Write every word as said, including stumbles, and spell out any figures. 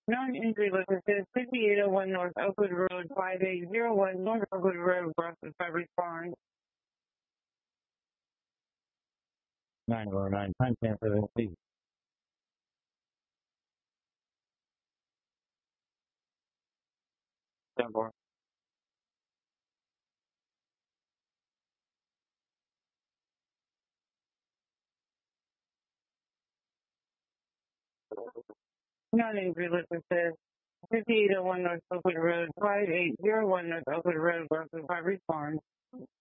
Non-injury witnesses, fifty-eight oh one North Oakwood Road, five eight zero one North Oakwood Road, Brussels, five respond. nine oh nine, time ten for the please. ten four. Non-injury witnesses, fifty-eight oh one North Oakwood Road, five eight zero one North Oakwood Road, Brussels, five respond.